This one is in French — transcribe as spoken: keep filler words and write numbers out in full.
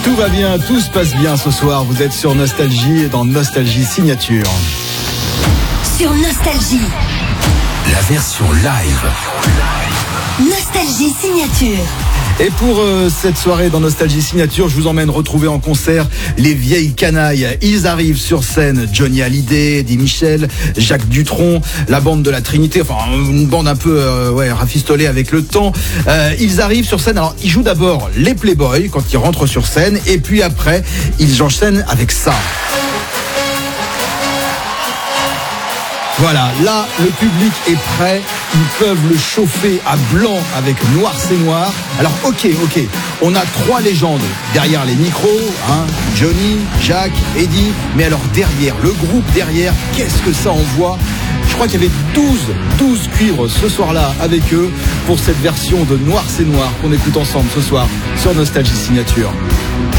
Tout va bien, tout se passe bien ce soir. Vous êtes sur Nostalgie et dans Nostalgie Signature. Sur Nostalgie, la version live. Nostalgie Signature. Et pour euh, cette soirée dans Nostalgie Signature, je vous emmène retrouver en concert les vieilles canailles. Ils arrivent sur scène, Johnny Hallyday, Eddie Michel, Jacques Dutronc, la bande de la Trinité, enfin une bande un peu euh, ouais, rafistolée avec le temps. Euh, ils arrivent sur scène, alors ils jouent d'abord les Playboys quand ils rentrent sur scène, et puis après, ils enchaînent avec ça. Voilà, là, le public est prêt. Ils peuvent le chauffer à blanc avec Noir c'est Noir. Alors, ok, ok, on a trois légendes derrière les micros, hein, Johnny, Jacques, Eddie. Mais alors derrière, le groupe derrière, qu'est-ce que ça envoie ? Je crois qu'il y avait douze, douze cuivres ce soir-là avec eux pour cette version de Noir c'est Noir qu'on écoute ensemble ce soir sur Nostalgie Signature.